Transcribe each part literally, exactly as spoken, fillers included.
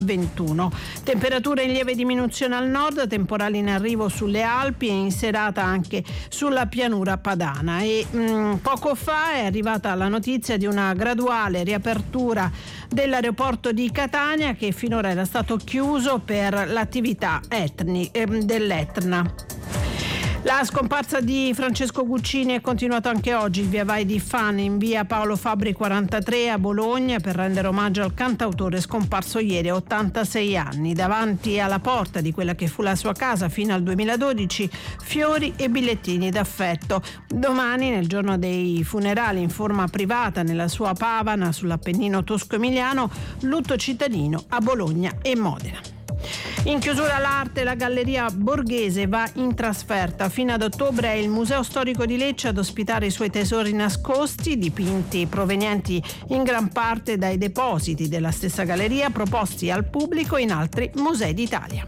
ventuno. Temperature in lieve diminuzione al nord, temporali in arrivo sulle Alpi e in serata anche sulla pianura padana. E mh, poco fa è arrivata la notizia di una graduale riapertura dell'aeroporto di Catania, che finora era stato chiuso per l'attività etni, eh, dell'Etna. La scomparsa di Francesco Guccini è continuato anche oggi. Il via vai di fan in via Paolo Fabbri quarantatré a Bologna per rendere omaggio al cantautore scomparso ieri a ottantasei anni. Davanti alla porta di quella che fu la sua casa fino al duemiladodici, fiori e bigliettini d'affetto. Domani, nel giorno dei funerali in forma privata nella sua Pavana sull'Appennino tosco-emiliano, lutto cittadino a Bologna e Modena. In chiusura l'arte, la Galleria Borghese va in trasferta. Fino ad ottobre è il Museo Storico di Lecce ad ospitare i suoi tesori nascosti, dipinti provenienti in gran parte dai depositi della stessa galleria, proposti al pubblico in altri musei d'Italia.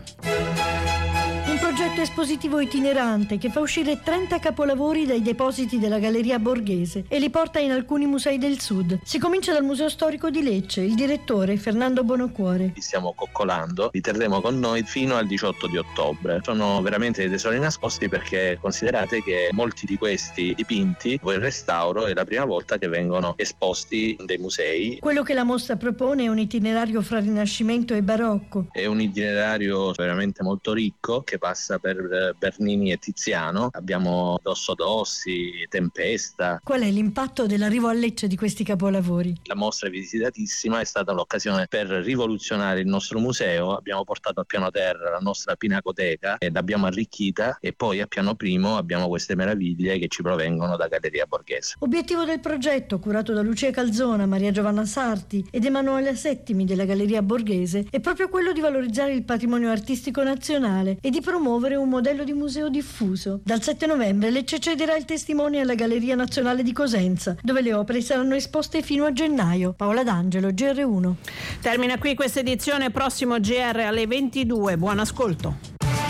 Un progetto espositivo itinerante che fa uscire trenta capolavori dai depositi della Galleria Borghese e li porta in alcuni musei del sud. Si comincia dal Museo Storico di Lecce. Il direttore Fernando Bonocuore. Li stiamo coccolando, li terremo con noi fino al diciotto di ottobre. Sono veramente dei tesori nascosti, perché considerate che molti di questi dipinti, poi il restauro, è la prima volta che vengono esposti in dei musei. Quello che la mostra propone è un itinerario fra Rinascimento e Barocco. È un itinerario veramente molto ricco che passa per Bernini e Tiziano. Abbiamo Dosso Dossi, Tempesta. Qual è l'impatto dell'arrivo a Lecce di questi capolavori? La mostra è visitatissima, è stata l'occasione per rivoluzionare il nostro museo. Abbiamo portato a piano terra la nostra pinacoteca e l'abbiamo arricchita, e poi a piano primo abbiamo queste meraviglie che ci provengono da Galleria Borghese. Obiettivo del progetto, curato da Lucia Calzona, Maria Giovanna Sarti ed Emanuele Settimi della Galleria Borghese, è proprio quello di valorizzare il patrimonio artistico nazionale e di promuovere un modello di museo diffuso. Dal sette novembre Lecce cederà il testimone alla Galleria Nazionale di Cosenza, dove le opere saranno esposte fino a gennaio. Paola D'Angelo, G R uno. Termina qui questa edizione, prossimo G R alle ventidue. Buon ascolto.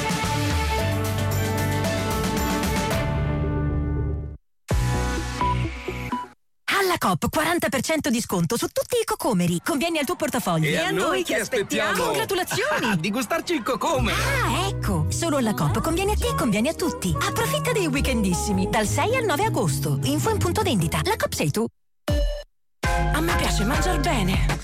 Alla Coop quaranta per cento di sconto su tutti i cocomeri. Conviene al tuo portafoglio. E, e a noi, noi che aspettiamo? aspettiamo? Congratulazioni! Ah, di gustarci il cocome! Ah, ecco! Solo alla Coop conviene a te e conviene a tutti. Approfitta dei weekendissimi dal sei al nove agosto. Info in punto vendita. La Coop sei tu. A me piace mangiar bene.